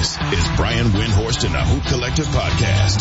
This is Brian Windhorst and the Hoop Collective Podcast.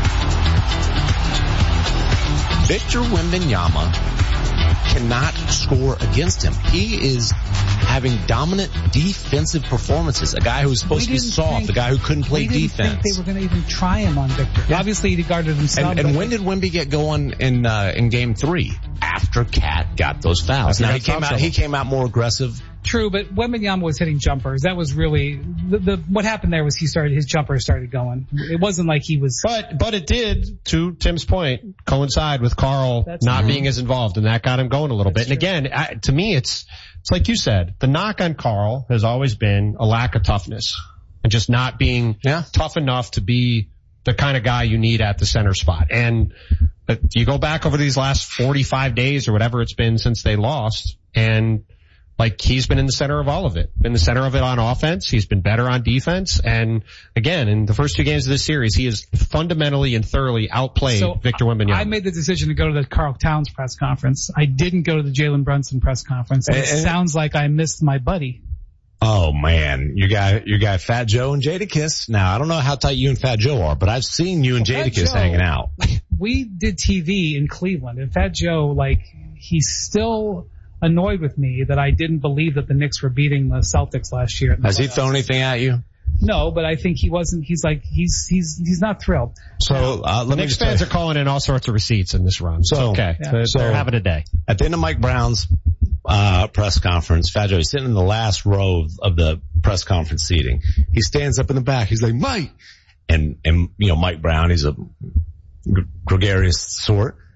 Victor Wembanyama cannot score against him. He is having dominant defensive performances. A guy who was supposed to be soft, a guy who couldn't play defense. We didn't think they were going to even try him on Victor. Yeah. Obviously, he guarded himself. And when did Wemby get going in Game 3? After Cat got those fouls. Now he came out more aggressive. True, but Wembanyama was hitting jumpers. That was really what happened there was his jumpers started going. It wasn't like he was. But it did, to Tim's point, coincide with Karl not being as involved, and that got him going a little bit. And again, to me, it's like you said, the knock on Karl has always been a lack of toughness and just not being tough enough to be the kind of guy you need at the center spot. And you go back over these last 45 days or whatever it's been since they lost, and like he's been in the center of all of it. Been the center of it on offense. He's been better on defense. And again, in the first 2 games of this series, he has fundamentally and thoroughly outplayed Victor Wembanyama. I made the decision to go to the Karl Towns press conference. I didn't go to the Jalen Brunson press conference. And it sounds like I missed my buddy. Oh man, you got Fat Joe and Jadakiss. Now I don't know how tight you and Fat Joe are, but I've seen you and Jadakiss hanging out. We did TV in Cleveland, and Fat Joe, he's still annoyed with me that I didn't believe that the Knicks were beating the Celtics last year. Has he thrown anything at you? No, but I think he wasn't. He's not thrilled. So Knicks fans are calling in all sorts of receipts in this run. So okay, they're having a day. At the end of Mike Brown's press conference, Fat Joe, he's sitting in the last row of the press conference seating. He stands up in the back. He's like, Mike, and Mike Brown, he's a gregarious sort.